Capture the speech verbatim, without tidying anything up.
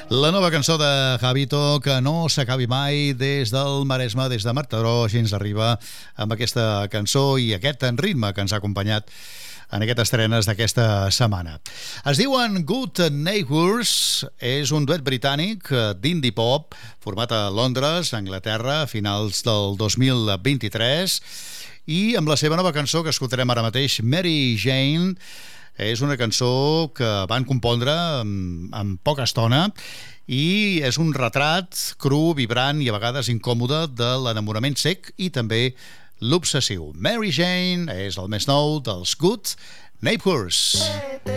La nova cançó de Javito, que no s'acabi mai, des del Maresme, des de Mataró, així ens arriba amb aquesta cançó i aquest ritme que ens ha acompanyat en aquestes estrenes d'aquesta setmana. Es diuen Good Neighbours, és un duet britànic d'indie pop format a Londres, Anglaterra, a finals del dos mil vint-i-tres, i amb la seva nova cançó que escoltarem ara mateix, Mary Jane. És una cançó que van compondre en, en poca estona i és un retrat cru, vibrant i a vegades incòmode de l'enamorament sec i també l'obsessiu. Mary Jane és el més nou dels Good Neighbours.